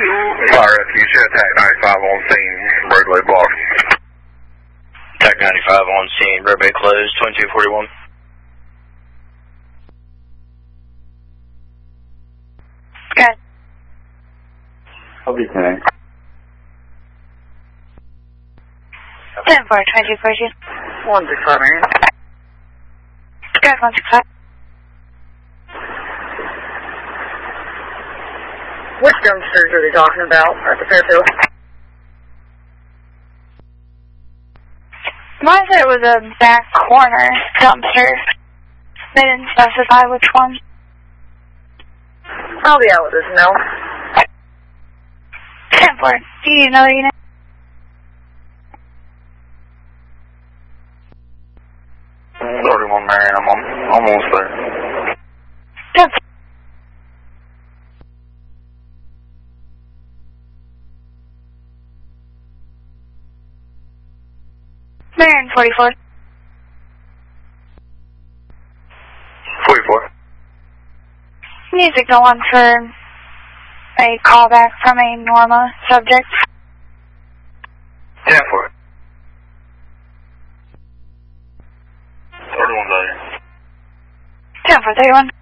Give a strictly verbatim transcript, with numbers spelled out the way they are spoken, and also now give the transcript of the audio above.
Fire refuge, attack ninety-five on scene, roadway blocked. Attack ninety-five on scene, roadway closed, twenty-two forty-one. Good. I'll be ten. ten four, twenty-two forty-two. one six five, Marion. Good, one six five. Which dumpsters are they talking about at the Fairfield? Mine said it was a back corner dumpster. They didn't specify which one. I'll be out with this now. ten four, do you need another unit? thirty-one, Marion, I'm on, almost there. ten four. Marion forty-four. forty-four. Need signal one for a callback from a Norma subject. ten four. thirty-one, Dahlia. ten four thirty-one.